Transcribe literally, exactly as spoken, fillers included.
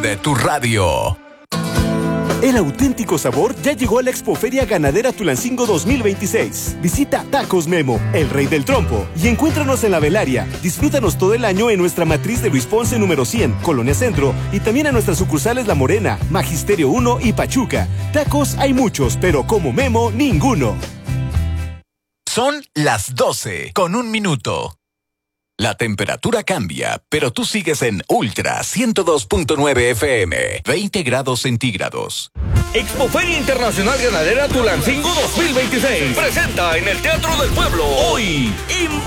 Enciende tu radio. El auténtico sabor ya llegó a la Expoferia Ganadera Tulancingo dos mil veintiséis. Visita Tacos Memo, el rey del trompo, y encuéntranos en la Velaria. Disfrútanos todo el año en nuestra matriz de Luis Ponce número cien, Colonia Centro, y también en nuestras sucursales La Morena, Magisterio uno y Pachuca. Tacos hay muchos, pero como Memo, ninguno. Son las doce con un minuto. La temperatura cambia, pero tú sigues en Ultra ciento dos punto nueve F M, veinte grados centígrados. Expoferia Internacional Ganadera Tulancingo dos mil veintiséis presenta en el Teatro del Pueblo hoy